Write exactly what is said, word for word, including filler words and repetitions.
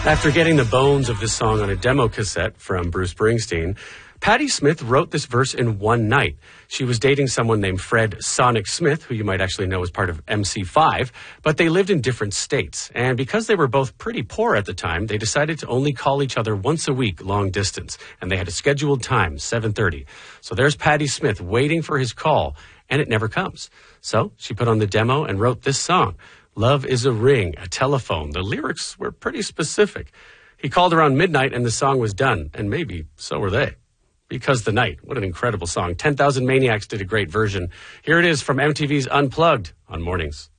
After getting the bones of this song on a demo cassette from Bruce Springsteen, Patti Smith wrote this verse in one night. She was dating someone named Fred Sonic Smith, who you might actually know as part of M C five, but they lived in different states. And because they were both pretty poor at the time, they decided to only call each other once a week long distance. And they had a scheduled time, seven thirty. So there's Patti Smith waiting for his call, and it never comes. So she put on the demo and wrote this song. Love is a ring, a telephone. The lyrics were pretty specific. He called around midnight and the song was done. And maybe so were they. Because the Night. What an incredible song. ten thousand Maniacs did a great version. Here it is from M T V's Unplugged on Mornings.